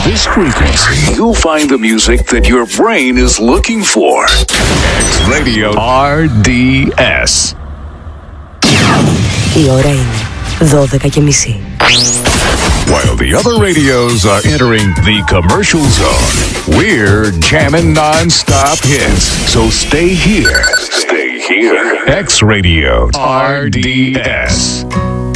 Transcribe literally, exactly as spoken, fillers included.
this frequency, you'll find the music that your brain is looking for. X-Radio αρ ντι ες. Η ώρα είναι δώδεκα και μισή. While the other radios are entering the commercial zone, we're jamming non-stop hits. So stay here. Stay here. X-Radio αρ ντι ες.